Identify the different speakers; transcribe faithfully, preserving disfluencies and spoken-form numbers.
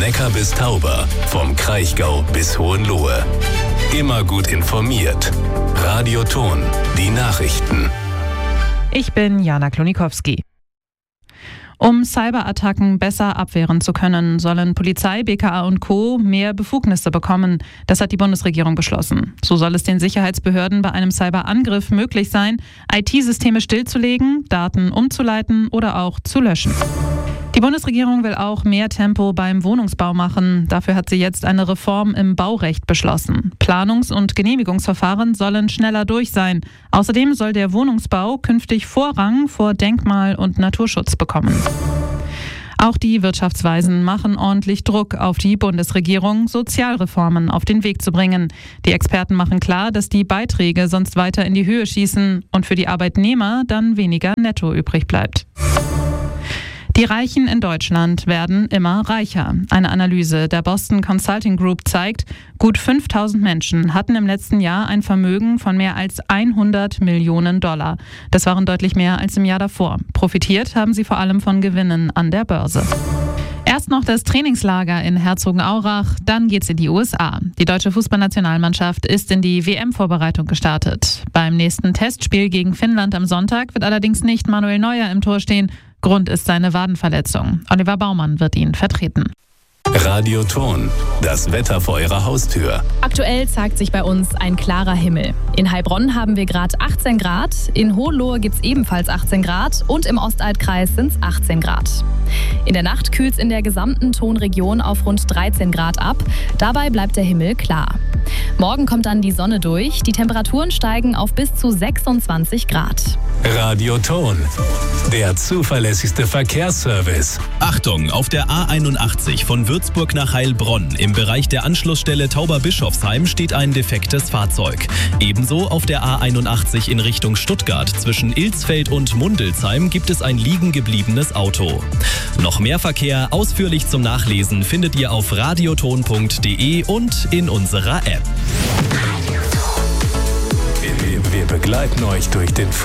Speaker 1: Neckar bis Tauber, vom Kraichgau bis Hohenlohe. Immer gut informiert. Radio Thon, die Nachrichten.
Speaker 2: Ich bin Jana Klonikowski. Um Cyberattacken besser abwehren zu können, sollen Polizei, B K A und Co. mehr Befugnisse bekommen. Das hat die Bundesregierung beschlossen. So soll es den Sicherheitsbehörden bei einem Cyberangriff möglich sein, I T-Systeme stillzulegen, Daten umzuleiten oder auch zu löschen. Die Bundesregierung will auch mehr Tempo beim Wohnungsbau machen. Dafür hat sie jetzt eine Reform im Baurecht beschlossen. Planungs- und Genehmigungsverfahren sollen schneller durch sein. Außerdem soll der Wohnungsbau künftig Vorrang vor Denkmal- und Naturschutz bekommen. Auch die Wirtschaftsweisen machen ordentlich Druck auf die Bundesregierung, Sozialreformen auf den Weg zu bringen. Die Experten machen klar, dass die Beiträge sonst weiter in die Höhe schießen und für die Arbeitnehmer dann weniger netto übrig bleibt. Die Reichen in Deutschland werden immer reicher. Eine Analyse der Boston Consulting Group zeigt, gut fünftausend Menschen hatten im letzten Jahr ein Vermögen von mehr als hundert Millionen Dollar. Das waren deutlich mehr als im Jahr davor. Profitiert haben sie vor allem von Gewinnen an der Börse. Erst noch das Trainingslager in Herzogenaurach, dann geht's in die U S A. Die deutsche Fußballnationalmannschaft ist in die W M-Vorbereitung gestartet. Beim nächsten Testspiel gegen Finnland am Sonntag wird allerdings nicht Manuel Neuer im Tor stehen. Grund ist seine Wadenverletzung. Oliver Baumann wird ihn vertreten.
Speaker 1: Radio Thon, das Wetter vor Ihrer Haustür.
Speaker 3: Aktuell zeigt sich bei uns ein klarer Himmel. In Heilbronn haben wir gerade achtzehn Grad, in Hohenlohe gibt es ebenfalls achtzehn Grad und im Ostaltkreis sind es achtzehn Grad. In der Nacht kühlt es in der gesamten Thonregion auf rund dreizehn Grad ab. Dabei bleibt der Himmel klar. Morgen kommt dann die Sonne durch. Die Temperaturen steigen auf bis zu sechsundzwanzig Grad.
Speaker 1: Radio Thon, der zuverlässigste Verkehrsservice.
Speaker 4: Achtung, auf der A einundachtzig von Würzburg nach Heilbronn im Bereich der Anschlussstelle Tauberbischofsheim steht ein defektes Fahrzeug. Ebenso auf der A einundachtzig in Richtung Stuttgart zwischen Ilsfeld und Mundelsheim gibt es ein liegen gebliebenes Auto. Noch mehr Verkehr ausführlich zum Nachlesen findet ihr auf radioton punkt de und in unserer App.
Speaker 1: Wir begleiten euch durch den